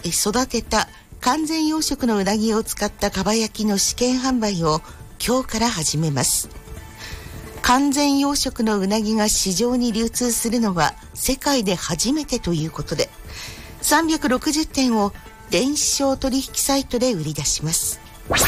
育てた完全養殖のうなぎを使ったかば焼きの試験販売を今日から始めます。完全養殖のうなぎが市場に流通するのは世界で初めてということで、360点を電子商取引サイトで売り出します。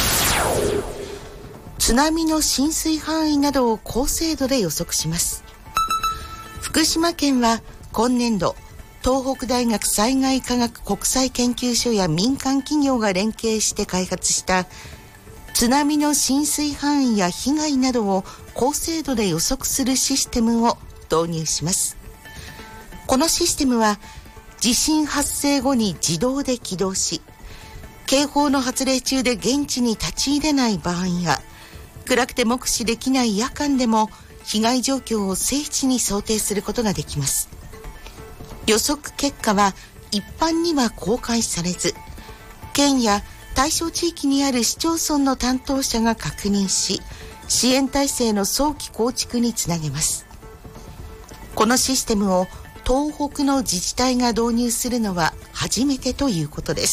津波の浸水範囲などを高精度で予測します。福島県は今年度、東北大学災害科学国際研究所や民間企業が連携して開発した津波の浸水範囲や被害などを高精度で予測するシステムを導入します。このシステムは地震発生後に自動で起動し、警報の発令中で現地に立ち入れない場合や暗くて目視できない夜間でも被害状況を精緻に想定することができます。予測結果は一般には公開されず、県や対象地域にある市町村の担当者が確認し、支援体制の早期構築につなげます。このシステムを東北の自治体が導入するのは初めてということです。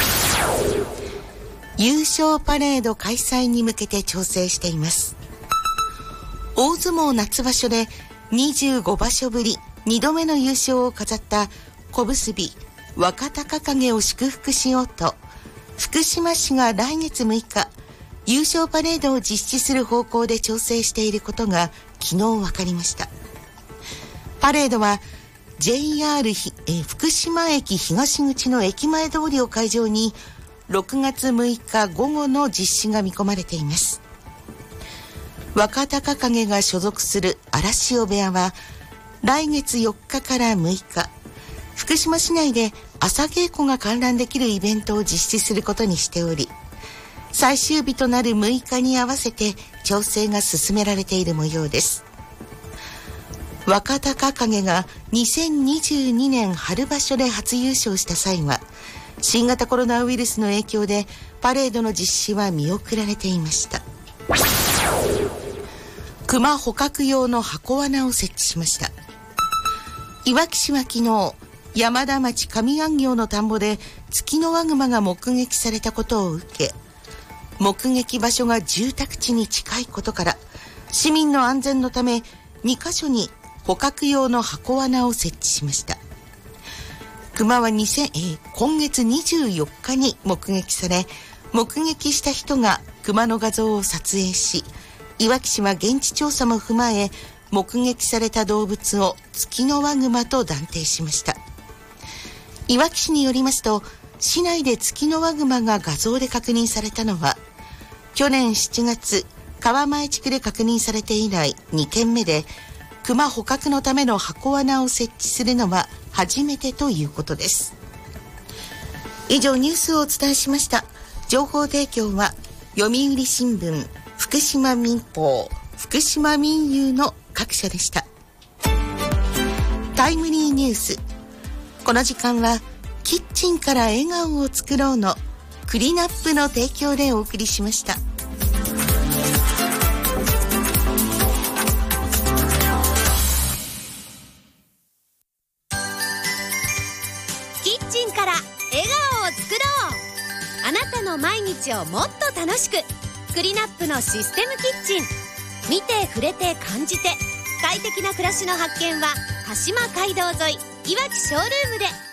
優勝パレード開催に向けて調整しています。大相撲夏場所で25場所ぶり2度目の優勝を飾った小結若隆景を祝福しようと、福島市が来月6日優勝パレードを実施する方向で調整していることが昨日分かりました。パレードは JR 福島駅東口の駅前通りを会場に6月6日午後の実施が見込まれています。若隆景が所属する荒汐部屋は来月4日から6日、福島市内で朝稽古が観覧できるイベントを実施することにしており、最終日となる6日に合わせて調整が進められている模様です。若隆景が2022年春場所で初優勝した際は、新型コロナウイルスの影響でパレードの実施は見送られていました。熊捕獲用の箱罠を設置しました。いわき市は昨日、山田町上安行の田んぼでツキノワグマが目撃されたことを受け、目撃場所が住宅地に近いことから、市民の安全のため2カ所に捕獲用の箱罠を設置しました。熊は今月24日に目撃され、目撃した人が熊の画像を撮影し、いわき市は現地調査も踏まえ、目撃された動物をツキノワグマと断定しました。いわき市によりますと、市内でツキノワグマが画像で確認されたのは、去年7月、川前地区で確認されて以来2件目で、熊捕獲のための箱罠を設置するのは初めてということです。以上ニュースをお伝えしました。情報提供は読売新聞、福島民報、福島民友の各社でした。タイムリーニュース。この時間はキッチンから笑顔を作ろうのクリナップの提供でお送りしました。 キッチンから笑顔を作ろう。あなたの毎日をもっと楽しく、クリナップのシステムキッチン。見て触れて感じて快適な暮らしの発見は鹿島街道沿いいわきショールームで。